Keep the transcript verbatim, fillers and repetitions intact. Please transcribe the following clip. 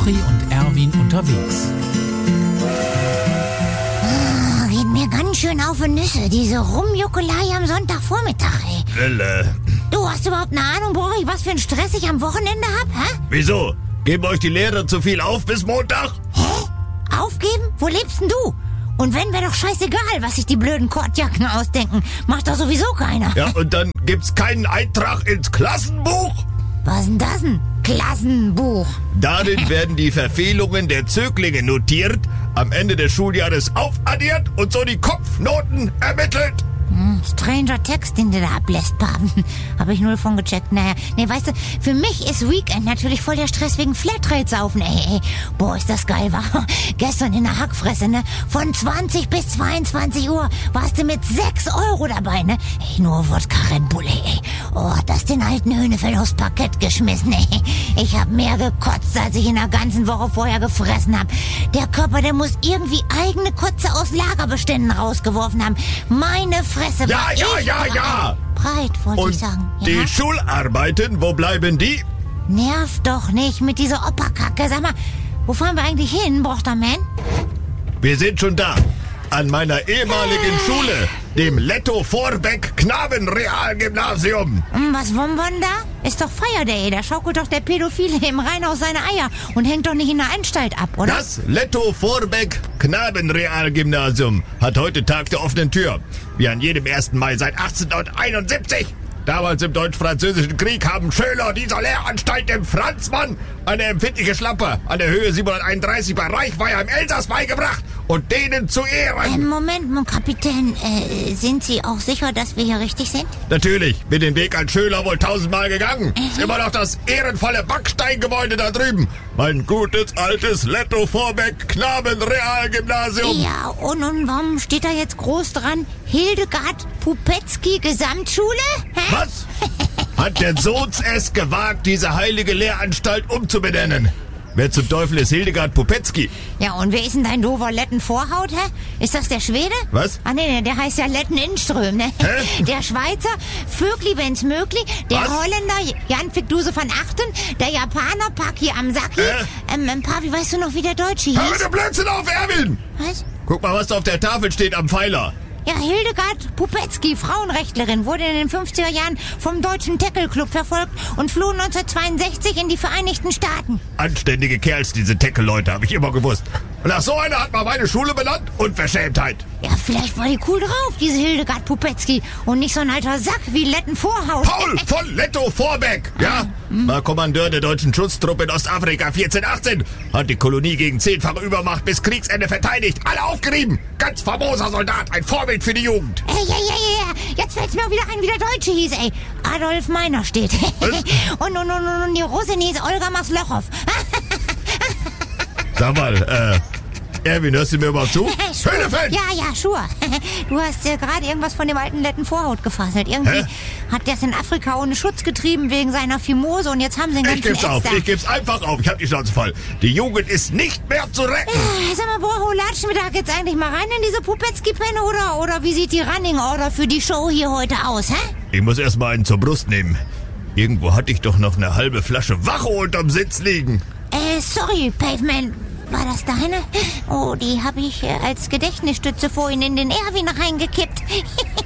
Stochi und Erwin unterwegs. Ah, geht mir ganz schön auf die Nüsse, diese Rumjuckelei am Sonntagvormittag, ey. Lille. Du, hast überhaupt eine Ahnung, Borri, was für einen Stress ich am Wochenende hab, hä? Wieso? Geben euch die Lehrer zu viel auf bis Montag? Hä? Aufgeben? Wo lebst denn du? Und wenn, wäre doch scheißegal, was sich die blöden Kordjacken ausdenken. Macht doch sowieso keiner. Ja, und dann gibt's keinen Eintrag ins Klassenbuch? Was denn das denn? Klassenbuch. Darin werden die Verfehlungen der Zöglinge notiert, am Ende des Schuljahres aufaddiert und so die Kopfnoten ermittelt. Hm, stranger Text, den du da ablässt, Paven. Habe ich null von gecheckt. Naja, nee, weißt du, für mich ist Weekend natürlich voll der Stress wegen Flatrate-Saufen, ey, ey. Boah, ist das geil, war. Gestern in der Hackfresse, ne? Von zwanzig bis zweiundzwanzig Uhr warst du mit sechs Euro dabei, ne? Ey, nur Wodka Red Bull, ey, ey. Oh, hat das den alten Höhnefeld aufs Parkett geschmissen, ey. Ich hab mehr gekotzt, als ich in der ganzen Woche vorher gefressen hab. Der Körper, der muss irgendwie eigene Kotze aus Lagerbeständen rausgeworfen haben. Meine Fresse, Ja, war ja, ich ja, breit. ja. Breit, wollte Und ich sagen. Ja? die Schularbeiten, wo bleiben die? Nerv doch nicht mit dieser Operkacke. Sag mal, wo fahren wir eigentlich hin, Brochterman? Wir sind schon da. An meiner ehemaligen Schule, dem Letto-Vorbeck-Knabenrealgymnasium. Hm, was wollen wir denn da? Ist doch Feierday, da schaukelt doch der Pädophile im Rheinhaus seine Eier und hängt doch nicht in der Anstalt ab, oder? Das Letto-Vorbeck-Knabenrealgymnasium hat heute Tag der offenen Tür. Wie an jedem ersten Mai seit achtzehnhunderteinundsiebzig. Damals im Deutsch-Französischen Krieg haben Schüler dieser Lehranstalt dem Franzmann eine empfindliche Schlampe an der Höhe siebenhunderteinunddreißig bei Reichweiher im Elsass beigebracht und denen zu Ehren. Ähm, Moment, mon Kapitän, äh, sind Sie auch sicher, dass wir hier richtig sind? Natürlich, bin den Weg als Schüler wohl tausendmal gegangen. Ist immer noch das ehrenvolle Backsteingebäude da drüben. Mein gutes, altes Letto-Vorbeck-Knabenrealgymnasium. Ja, und, und warum steht da jetzt groß dran? Hildegard Pupetzky Gesamtschule? Hä? Was? Hat der Sohns es gewagt, diese heilige Lehranstalt umzubenennen? Wer zum Teufel ist Hildegard Pupetzky? Ja, und wer ist denn dein doofer Letten-Vorhaut, hä? Ist das der Schwede? Was? Ah, nee, nee, der heißt ja Letten-Innström, ne? Hä? Der Schweizer, Vögli, wenn's möglich, der Was? Holländer, Jan Fickduse van Achten, der Japaner, Paki Amsaki, Hä? ähm, ähm, Pavi, weißt du noch, wie der Deutsche Hör hieß? mir den Blödsinn auf, Erwin! Was? Guck mal, was da auf der Tafel steht am Pfeiler. Ja, Hildegard Pupetzky, Frauenrechtlerin, wurde in den fünfziger Jahren vom Deutschen Tackle-Club verfolgt und floh neunzehnhundertzweiundsechzig in die Vereinigten Staaten. Anständige Kerls, diese Tackle-Leute, habe ich immer gewusst. Und nach so einer hat man meine Schule benannt. Unverschämtheit. Ja, vielleicht war die cool drauf, diese Hildegard Pupetzky, und nicht so ein alter Sack wie Letten Vorhaut. Paul von Letto-Vorbeck, ja? War Kommandeur der deutschen Schutztruppe in Ostafrika vierzehnhundertachtzehn. Hat die Kolonie gegen zehnfache Übermacht bis Kriegsende verteidigt. Alle aufgerieben. Ganz famoser Soldat, ein Vorbild für die Jugend. Ey, ey, ey, ey, jetzt fällt's mir auch wieder ein, wie der Deutsche hieß, ey. Adolf Meiner steht. und, und, und, und die Russin hieß Olga Maslochow. Sag mal, äh, Erwin, hörst du mir überhaupt zu? Höhnefeld! Ja, ja, sure. Du hast äh, gerade irgendwas von dem alten Letten Vorhaut gefasselt. Irgendwie Hä? hat der es in Afrika ohne Schutz getrieben wegen seiner Fimose und jetzt haben sie einen Ich ganzen geb's auf, Ätz da. ich geb's einfach auf. Ich hab die Schnauze voll. Die Jugend ist nicht mehr zu retten. Äh, Sag mal, Borho, latschen wir da jetzt eigentlich mal rein in diese Pupetzky-Penne oder, oder wie sieht die Running-Order für die Show hier heute aus, hä? Ich muss erst mal einen zur Brust nehmen. Irgendwo hatte ich doch noch eine halbe Flasche Wache unterm Sitz liegen. Äh, sorry, Pavement. War das deine? Oh, die habe ich äh, als Gedächtnisstütze vorhin in den Erwin reingekippt.